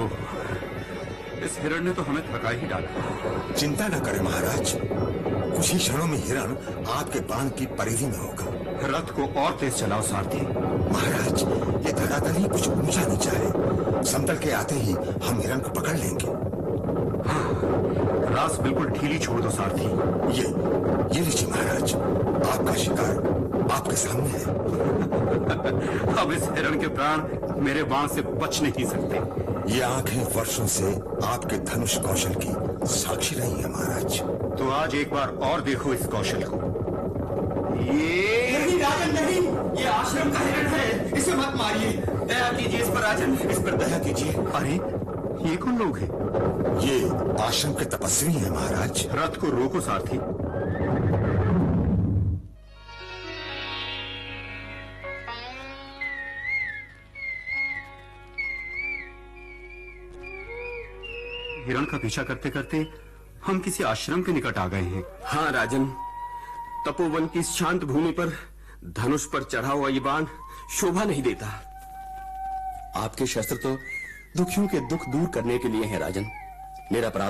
ओह, इस हिरण ने तो हमें थका ही डाला। चिंता न करें महाराज, कुछ ही क्षणों में हिरण आपके बाण की परिधि में होगा। रथ को और तेज चलाओ सारथी। महाराज, ये धरातल ही कुछ ऊंचा नीचा है, समतल के आते ही हम हिरण को पकड़ लेंगे। हाँ, रास बिल्कुल ढीली छोड़ दो सारथी। ये लीजिए महाराज, आपका शिकार आपके सामने है। अब इस हिरण के प्राण मेरे बाण से बच नहीं सकते। ये आंखें वर्षों से आपके धनुष कौशल की साक्षी रही है महाराज। तो आज एक बार और देखो इस कौशल को। ये नहीं राजन, नहीं, ये आश्रम का हिरण है, इसे मत मारिए। दया कीजिए इस पर राजन, इस पर दया कीजिए। अरे, ये कौन लोग हैं? ये आश्रम के तपस्वी हैं महाराज। रथ को रोको सारथी। हिरण का पीछा करते करते हम किसी आश्रम के निकट आ गए हैं। हाँ राजन, तपोवन की शांत भूमि पर धनुष पर चढ़ा हुआ ये बाण शोभा नहीं देता। आपके शस्त्र तो दुखियों के दुख दूर करने के लिए हैं राजन। मेरा